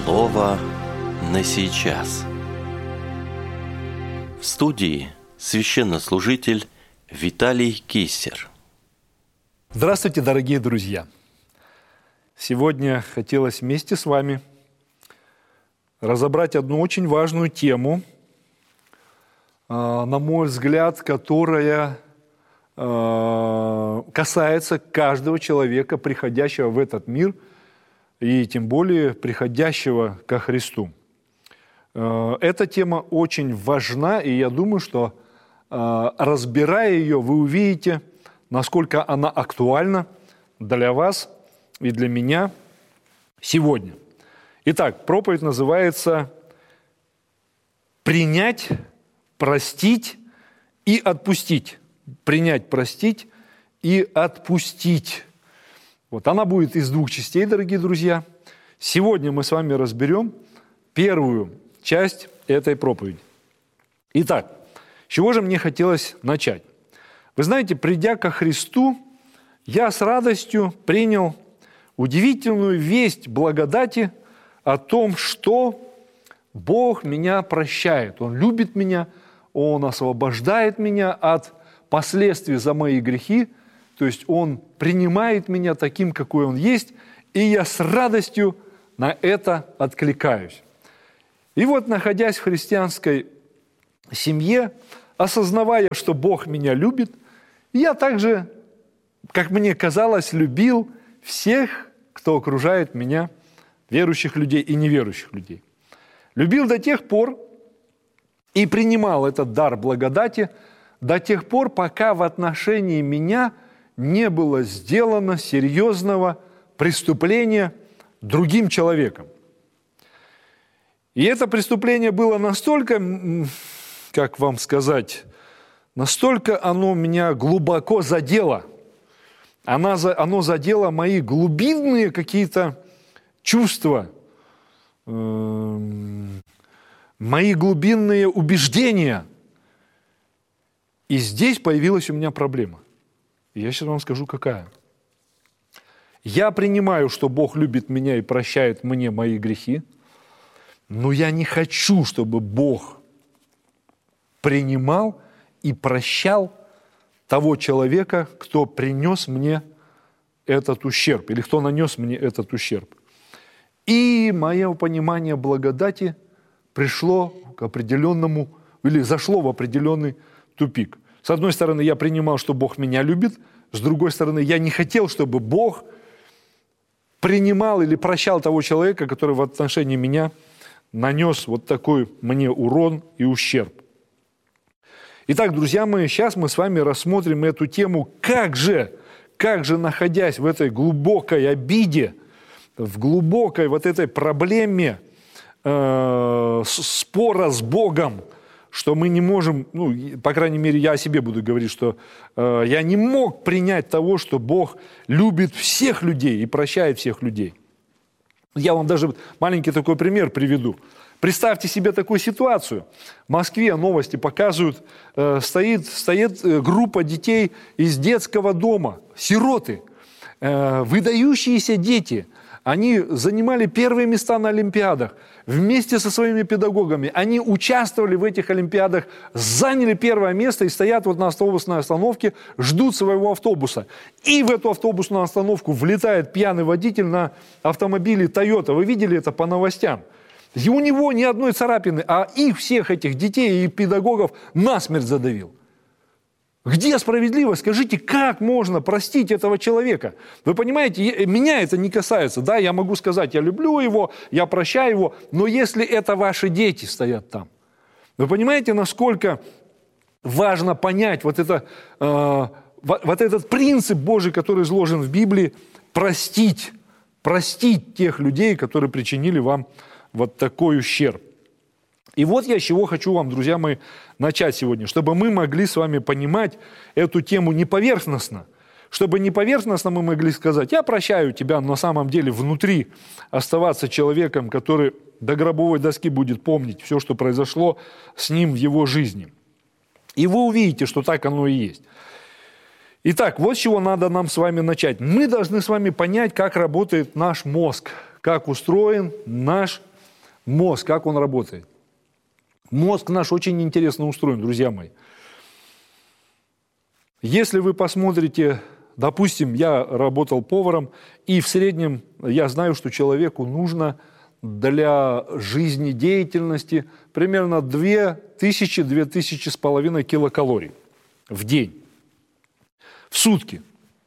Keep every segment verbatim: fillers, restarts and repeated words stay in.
Слово на сейчас. В студии священнослужитель Виталий Киссер. Здравствуйте, дорогие друзья! Сегодня хотелось вместе с вами разобрать одну очень важную тему, на мой взгляд, которая касается каждого человека, приходящего в этот мир, и тем более приходящего ко Христу. Эта тема очень важна, и я думаю, что, разбирая ее, вы увидите, насколько она актуальна для вас и для меня сегодня. Итак, проповедь называется «Принять, простить и отпустить». Принять, простить и отпустить. Вот она будет из двух частей, дорогие друзья. Сегодня мы с вами разберем первую часть этой проповеди. Итак, с чего же мне хотелось начать? Вы знаете, придя ко Христу, я с радостью принял удивительную весть благодати о том, что Бог меня прощает. Он любит меня, Он освобождает меня от последствий за мои грехи, то есть Он принимает меня таким, какой Он есть, и я с радостью на это откликаюсь. И вот, находясь в христианской семье, осознавая, что Бог меня любит, я также, как мне казалось, любил всех, кто окружает меня, верующих людей и неверующих людей. Любил до тех пор и принимал этот дар благодати до тех пор, пока в отношении меня не было сделано серьезного преступления другим человеком. И это преступление было настолько, как вам сказать, настолько оно меня глубоко задело. Оно, оно задело мои глубинные какие-то чувства, э, мои глубинные убеждения. И здесь появилась у меня проблема. И я сейчас вам скажу, какая. Я принимаю, что Бог любит меня и прощает мне мои грехи, но я не хочу, чтобы Бог принимал и прощал того человека, кто принес мне этот ущерб, или кто нанес мне этот ущерб. И мое понимание благодати пришло к определенному, или зашло в определенный тупик. С одной стороны, я принимал, что Бог меня любит, с другой стороны, я не хотел, чтобы Бог принимал или прощал того человека, который в отношении меня нанес вот такой мне урон и ущерб. Итак, друзья мои, сейчас мы с вами рассмотрим эту тему, как же, как же, находясь в этой глубокой обиде, в глубокой вот этой проблеме э, спора с Богом, что мы не можем, ну, по крайней мере, я о себе буду говорить, что э, я не мог принять того, что Бог любит всех людей и прощает всех людей. Я вам даже маленький такой пример приведу. Представьте себе такую ситуацию. В Москве новости показывают, э, стоит, стоит группа детей из детского дома, сироты, э, выдающиеся дети. Они занимали первые места на олимпиадах. Вместе со своими педагогами они участвовали в этих олимпиадах, заняли первое место и стоят вот на автобусной остановке, ждут своего автобуса. И в эту автобусную остановку влетает пьяный водитель на автомобиле Toyota. Вы видели это по новостям? И у него ни одной царапины, а их всех этих детей и педагогов насмерть задавил. Где справедливость? Скажите, как можно простить этого человека? Вы понимаете, меня это не касается. Да, я могу сказать, я люблю его, я прощаю его, но если это ваши дети стоят там, вы понимаете, насколько важно понять вот, это, э, вот этот принцип Божий, который изложен в Библии, простить, простить тех людей, которые причинили вам вот такой ущерб. И вот я с чего хочу вам, друзья мои, начать сегодня, чтобы мы могли с вами понимать эту тему не поверхностно, чтобы не поверхностно мы могли сказать, я прощаю тебя, но на самом деле внутри оставаться человеком, который до гробовой доски будет помнить все, что произошло с ним в его жизни. И вы увидите, что так оно и есть. Итак, вот с чего надо нам с вами начать. Мы должны с вами понять, как работает наш мозг, как устроен наш Мозг, как он работает? Мозг наш очень интересно устроен, друзья мои. Если вы посмотрите, допустим, я работал поваром, и в среднем я знаю, что человеку нужно для жизнедеятельности примерно две тысячи - две тысячи с половиной килокалорий в день, в сутки.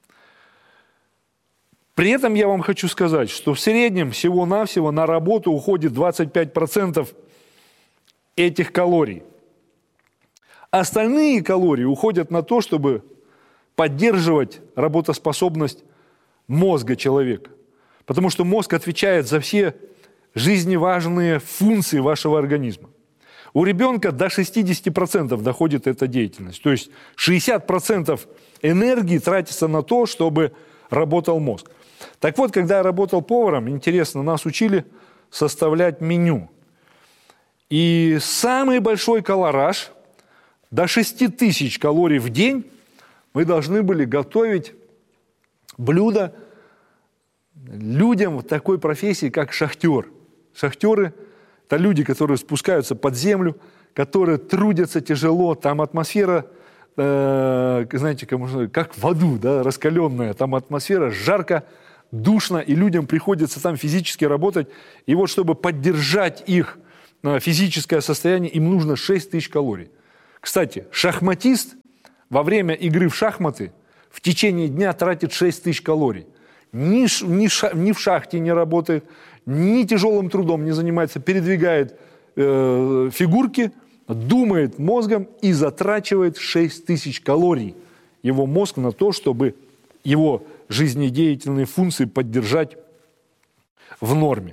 При этом я вам хочу сказать, что в среднем всего-навсего на работу уходит двадцать пять процентов этих калорий. Остальные калории уходят на то, чтобы поддерживать работоспособность мозга человека. Потому что мозг отвечает за все жизненно функции вашего организма. У ребенка до шестидесяти процентов доходит эта деятельность. То есть шестьдесят процентов энергии тратится на то, чтобы работал мозг. Так вот, когда я работал поваром, интересно, нас учили составлять меню. И самый большой колораж, до шести тысяч калорий в день, мы должны были готовить блюда людям в такой профессии, как шахтер. Шахтеры – это люди, которые спускаются под землю, которые трудятся тяжело, там атмосфера, э, знаете, как в аду, да, раскаленная, там атмосфера жарко, душно, и людям приходится там физически работать. И вот чтобы поддержать их физическое состояние, им нужно шесть тысяч калорий. Кстати, шахматист во время игры в шахматы в течение дня тратит шесть тысяч калорий. Ни, ни, ша, ни в шахте не работает, ни тяжелым трудом не занимается, передвигает э, фигурки, думает мозгом и затрачивает шесть тысяч калорий. Его мозг на то, чтобы его жизнедеятельные функции поддержать в норме.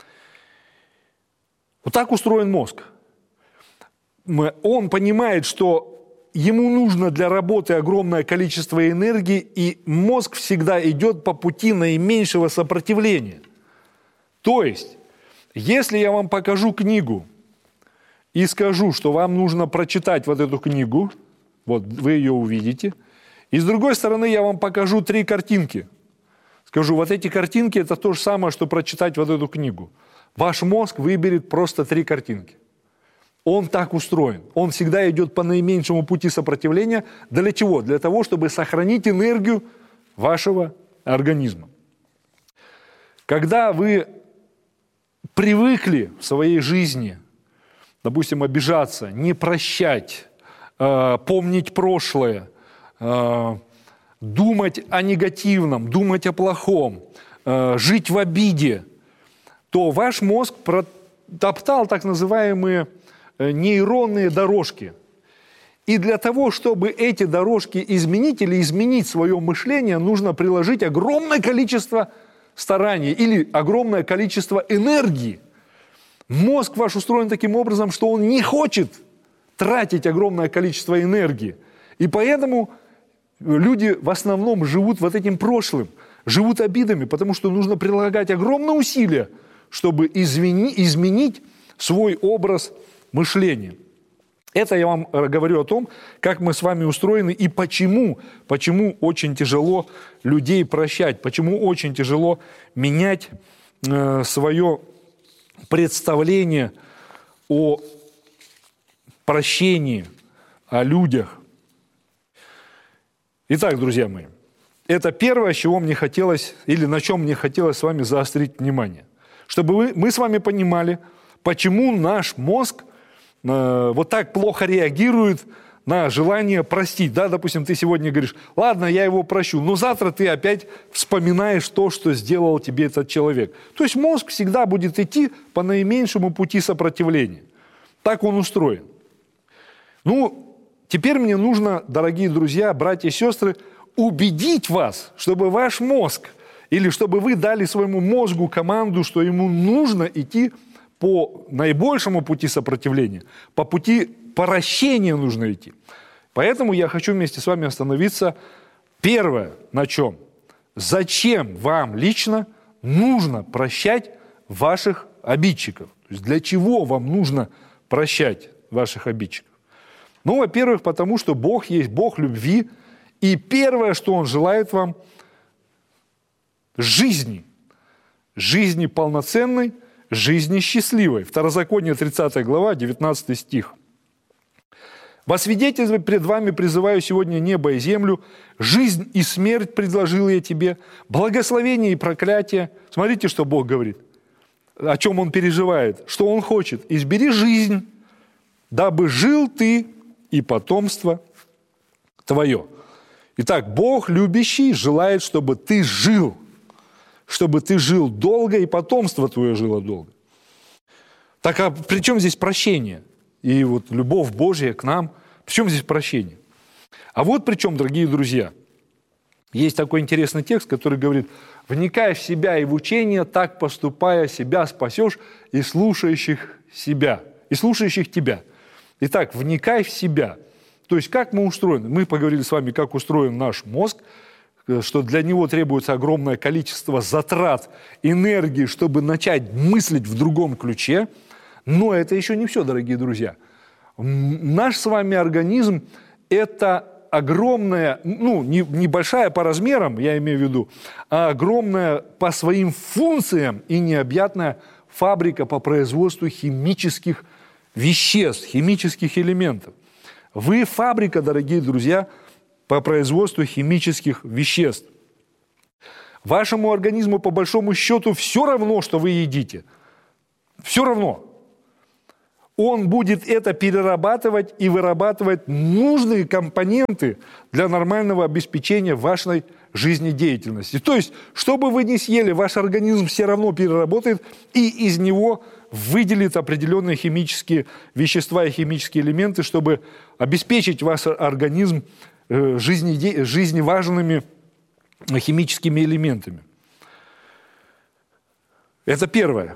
Вот так устроен мозг. Он понимает, что ему нужно для работы огромное количество энергии, и мозг всегда идет по пути наименьшего сопротивления. То есть, если я вам покажу книгу и скажу, что вам нужно прочитать вот эту книгу, вот вы ее увидите, и с другой стороны я вам покажу три картинки, скажу, вот эти картинки – это то же самое, что прочитать вот эту книгу. Ваш мозг выберет просто три картинки. Он так устроен. Он всегда идет по наименьшему пути сопротивления. Для чего? Для того, чтобы сохранить энергию вашего организма. Когда вы привыкли в своей жизни, допустим, обижаться, не прощать, э, помнить прошлое, э, думать о негативном, думать о плохом, э, жить в обиде, то ваш мозг протоптал так называемые нейронные дорожки. И для того, чтобы эти дорожки изменить или изменить свое мышление, нужно приложить огромное количество стараний или огромное количество энергии. Мозг ваш устроен таким образом, что он не хочет тратить огромное количество энергии. И поэтому люди в основном живут вот этим прошлым, живут обидами, потому что нужно прилагать огромные усилия, чтобы извини, изменить свой образ мышления. Это я вам говорю о том, как мы с вами устроены и почему, почему очень тяжело людей прощать, почему очень тяжело менять э, свое представление о прощении, о людях. Итак, друзья мои, это первое, с чего мне хотелось, или на чем мне хотелось с вами заострить внимание. Чтобы вы, мы с вами понимали, почему наш мозг э, вот так плохо реагирует на желание простить. Да, допустим, ты сегодня говоришь, ладно, я его прощу, но завтра ты опять вспоминаешь то, что сделал тебе этот человек. То есть мозг всегда будет идти по наименьшему пути сопротивления. Так он устроен. Ну, теперь мне нужно, дорогие друзья, братья и сестры, убедить вас, чтобы ваш мозг, или чтобы вы дали своему мозгу команду, что ему нужно идти по наибольшему пути сопротивления, по пути прощения нужно идти. Поэтому я хочу вместе с вами остановиться. Первое, на чем? Зачем вам лично нужно прощать ваших обидчиков? То есть для чего вам нужно прощать ваших обидчиков? Ну, во-первых, потому что Бог есть Бог любви, и первое, что Он желает вам – жизни. Жизни полноценной, жизни счастливой. Второзаконие, тридцатая глава, девятнадцатый стих. «Во свидетельство пред вами призываю сегодня небо и землю, жизнь и смерть предложил я тебе, благословение и проклятие». Смотрите, что Бог говорит, о чем Он переживает, что Он хочет. «Избери жизнь, дабы жил ты и потомство твое». Итак, Бог, любящий, желает, чтобы ты жил, чтобы ты жил долго и потомство твое жило долго. Так а при чем здесь прощение? И вот любовь Божья к нам. При чем здесь прощение? А вот при чем, дорогие друзья, есть такой интересный текст, который говорит: «Вникай в себя и в учение, так поступая, себя спасешь и слушающих себя, и слушающих тебя». Итак, вникай в себя. То есть как мы устроены? Мы поговорили с вами, как устроен наш мозг, что для него требуется огромное количество затрат, энергии, чтобы начать мыслить в другом ключе. Но это еще не все, дорогие друзья. Наш с вами организм – это огромная, ну, не, небольшая по размерам, я имею в виду, а огромная по своим функциям и необъятная фабрика по производству химических веществ, химических элементов. Вы фабрика, дорогие друзья, по производству химических веществ. Вашему организму, по большому счету, все равно, что вы едите. Все равно. Он будет это перерабатывать и вырабатывать нужные компоненты для нормального обеспечения вашей жизнедеятельности. То есть, что бы вы ни съели, ваш организм все равно переработает и из него выделит определенные химические вещества и химические элементы, чтобы обеспечить ваш организм жизнеде... жизневажными химическими элементами. Это первое.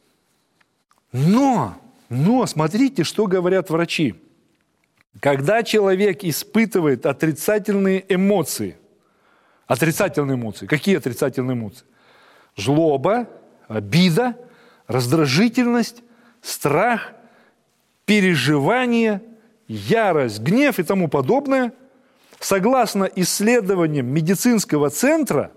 Но... Но смотрите, что говорят врачи. Когда человек испытывает отрицательные эмоции, отрицательные эмоции, какие отрицательные эмоции? Злоба, обида, раздражительность, страх, переживание, ярость, гнев и тому подобное, согласно исследованиям медицинского центра,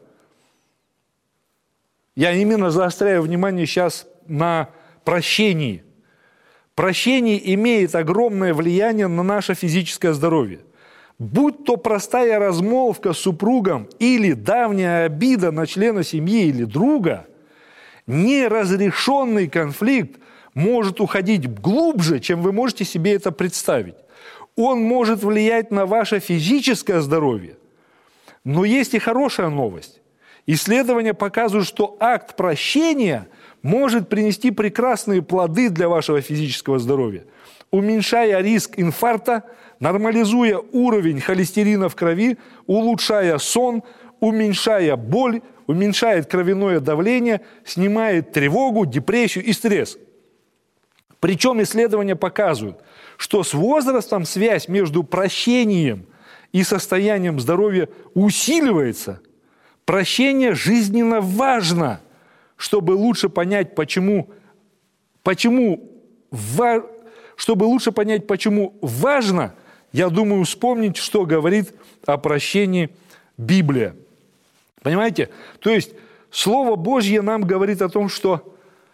я именно заостряю внимание сейчас на прощении. Прощение имеет огромное влияние на наше физическое здоровье. Будь то простая размолвка с супругом или давняя обида на члена семьи или друга, неразрешенный конфликт может уходить глубже, чем вы можете себе это представить. Он может влиять на ваше физическое здоровье. Но есть и хорошая новость. Исследования показывают, что акт прощения может принести прекрасные плоды для вашего физического здоровья, уменьшая риск инфаркта, нормализуя уровень холестерина в крови, улучшая сон, уменьшая боль, уменьшает кровяное давление, снимает тревогу, депрессию и стресс. Причем исследования показывают, что с возрастом связь между прощением и состоянием здоровья усиливается. Прощение жизненно важно, чтобы лучше понять, почему, почему, чтобы лучше понять, почему важно, я думаю, вспомнить, что говорит о прощении Библия. Понимаете? То есть Слово Божье нам говорит о том, что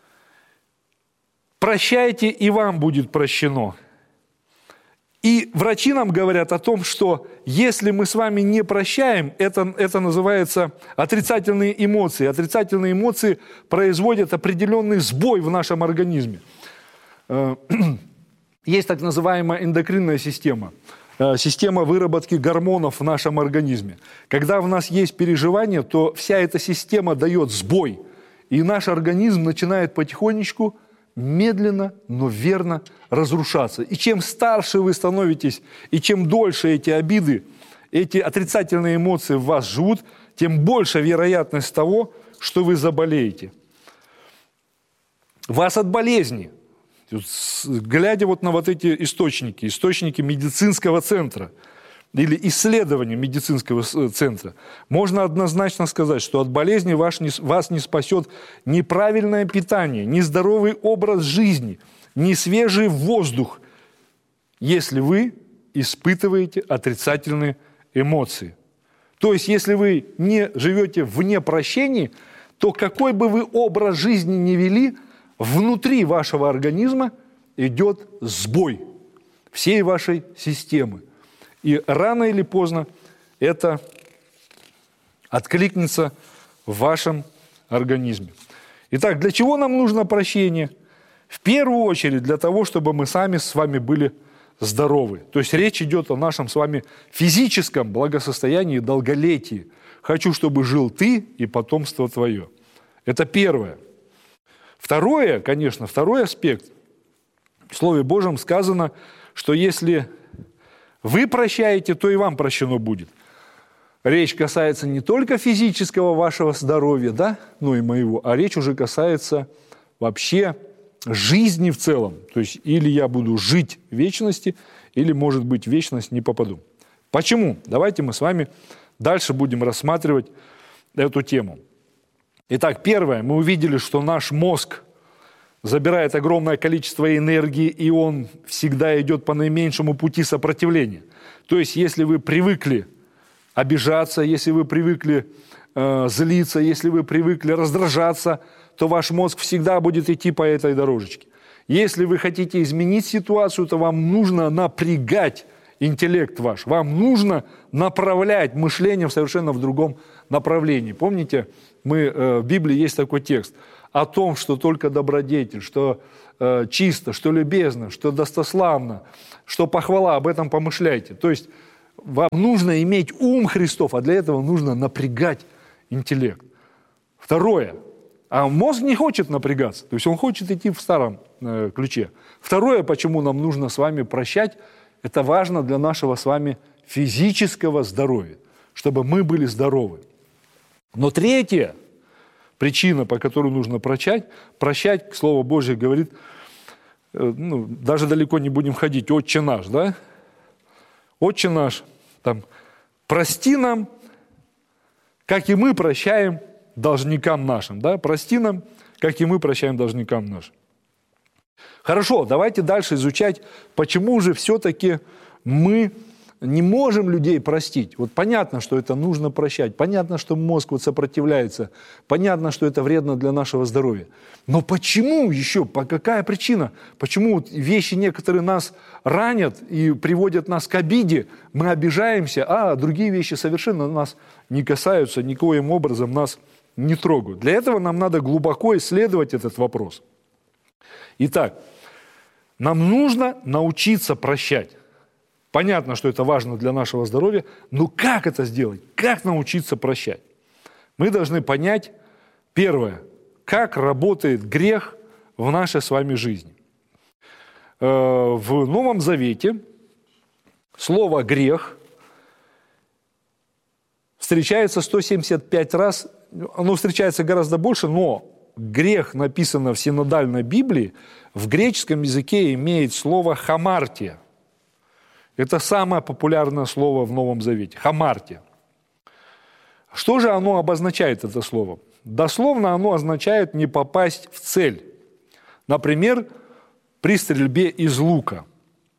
прощайте, и вам будет прощено. И врачи нам говорят о том, что если мы с вами не прощаем, это, это называется отрицательные эмоции. Отрицательные эмоции производят определенный сбой в нашем организме. Есть так называемая эндокринная система, система выработки гормонов в нашем организме. Когда в нас есть переживания, то вся эта система дает сбой, и наш организм начинает потихонечку, медленно, но верно разрушаться. И чем старше вы становитесь, и чем дольше эти обиды, эти отрицательные эмоции в вас живут, тем больше вероятность того, что вы заболеете. Вас от болезни, глядя вот на вот эти источники, источники медицинского центра или исследования медицинского центра, можно однозначно сказать, что от болезни вас не, вас не спасет ни правильное питание, ни здоровый образ жизни, ни свежий воздух, если вы испытываете отрицательные эмоции. То есть, если вы не живете вне прощения, то какой бы вы образ жизни ни вели, внутри вашего организма идет сбой всей вашей системы. И рано или поздно это откликнется в вашем организме. Итак, для чего нам нужно прощение? В первую очередь для того, чтобы мы сами с вами были здоровы. То есть речь идет о нашем с вами физическом благосостоянии и долголетии. Хочу, чтобы жил ты и потомство твое. Это первое. Второе, конечно, второй аспект. В Слове Божьем сказано, что если вы прощаете, то и вам прощено будет. Речь касается не только физического вашего здоровья, да, ну и моего, а речь уже касается вообще жизни в целом. То есть или я буду жить в вечности, или, может быть, в вечность не попаду. Почему? Давайте мы с вами дальше будем рассматривать эту тему. Итак, первое, мы увидели, что наш мозг забирает огромное количество энергии, и он всегда идет по наименьшему пути сопротивления. То есть, если вы привыкли обижаться, если вы привыкли э, злиться, если вы привыкли раздражаться, то ваш мозг всегда будет идти по этой дорожечке. Если вы хотите изменить ситуацию, то вам нужно напрягать интеллект ваш, вам нужно направлять мышление в совершенно в другом направлении. Помните, мы, э, в Библии есть такой текст о том, что только добродетель, что э, чисто, что любезно, что достославно, что похвала, об этом помышляйте. То есть вам нужно иметь ум Христов, а для этого нужно напрягать интеллект. Второе. А мозг не хочет напрягаться, то есть он хочет идти в старом э, ключе. Второе, почему нам нужно с вами прощать, это важно для нашего с вами физического здоровья, чтобы мы были здоровы. Но третья причина, по которой нужно прощать, прощать, Слово Божье говорит, э, ну, даже далеко не будем ходить, «Отче наш», да? «Отче наш», там, «Прости нам, как и мы прощаем должникам нашим», да? «Прости нам, как и мы прощаем должникам нашим». Хорошо, давайте дальше изучать, почему же все-таки мы не можем людей простить. Вот понятно, что это нужно прощать, понятно, что мозг вот сопротивляется, понятно, что это вредно для нашего здоровья. Но почему еще, по какая причина? Почему вот вещи некоторые нас ранят и приводят нас к обиде, мы обижаемся, а другие вещи совершенно нас не касаются, никоим образом нас не трогают. Для этого нам надо глубоко исследовать этот вопрос. Итак, нам нужно научиться прощать. Понятно, что это важно для нашего здоровья, но как это сделать? Как научиться прощать? Мы должны понять, первое, как работает грех в нашей с вами жизни. В Новом Завете слово «грех» встречается сто семьдесят пять раз, оно встречается гораздо больше, но грех, написано в синодальной Библии, в греческом языке имеет слово «хамартия». Это самое популярное слово в Новом Завете – хамартия. Что же оно обозначает, это слово? Дословно оно означает не попасть в цель. Например, при стрельбе из лука.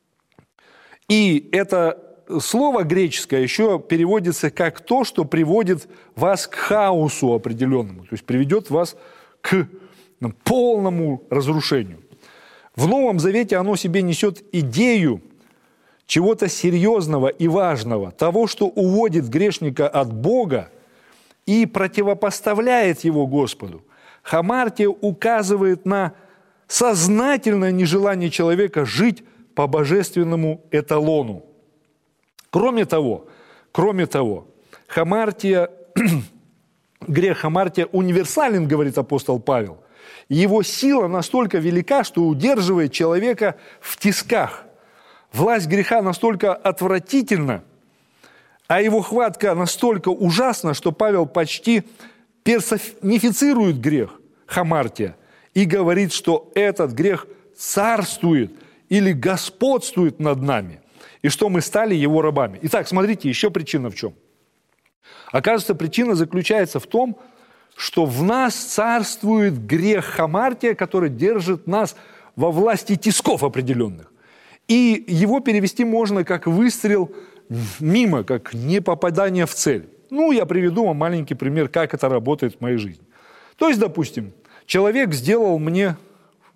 И это слово греческое еще переводится как то, что приводит вас к хаосу определенному, то есть приведет вас к полному разрушению. В Новом Завете оно себе несет идею чего-то серьезного и важного, того, что уводит грешника от Бога и противопоставляет его Господу. Хамартия указывает на сознательное нежелание человека жить по божественному эталону. Кроме того, кроме того, хамартия, грех хамартия универсален, говорит апостол Павел. Его сила настолько велика, что удерживает человека в тисках. Власть греха настолько отвратительна, а его хватка настолько ужасна, что Павел почти персонифицирует грех, хамартия, и говорит, что этот грех царствует или господствует над нами, и что мы стали его рабами. Итак, смотрите, еще причина в чем. Оказывается, причина заключается в том, что в нас царствует грех хамартия, который держит нас во власти тисков определенных. И его перевести можно как выстрел мимо, как непопадание в цель. Ну, я приведу вам маленький пример, как это работает в моей жизни. То есть, допустим, человек сделал мне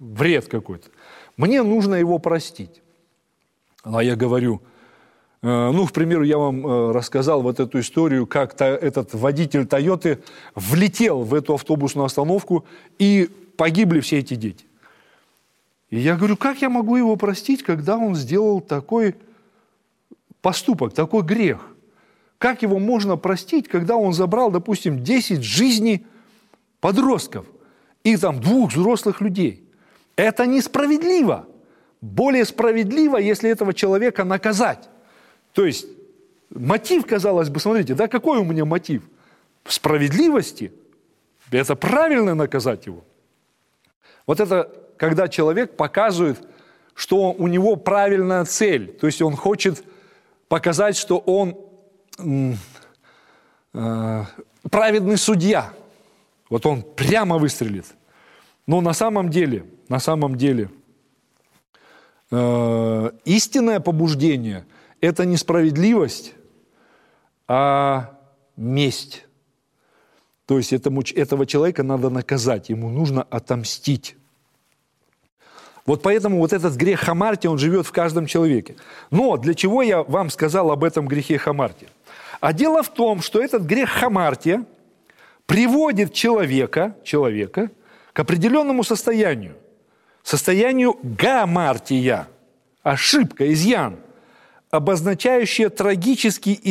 вред какой-то. Мне нужно его простить. А я говорю, ну, к примеру, я вам рассказал вот эту историю, как этот водитель Тойоты влетел в эту автобусную остановку, и погибли все эти дети. И я говорю, как я могу его простить, когда он сделал такой поступок, такой грех? Как его можно простить, когда он забрал, допустим, десять жизней подростков и там двух взрослых людей? Это несправедливо. Более справедливо, если этого человека наказать. То есть мотив, казалось бы, смотрите, да, какой у меня мотив? В справедливости. Это правильно наказать его. Вот это, когда человек показывает, что у него правильная цель. То есть он хочет показать, что он м, э, праведный судья. Вот он прямо выстрелит. Но на самом деле, на самом деле, э, истинное побуждение – это не справедливость, а месть. То есть этому, этого человека надо наказать, ему нужно отомстить. Вот поэтому вот этот грех хамартия, он живет в каждом человеке. Но для чего я вам сказал об этом грехе хамартия? А дело в том, что этот грех хамартия приводит человека, человека к определенному состоянию. Состоянию гамартия, ошибка, изъян, обозначающее трагический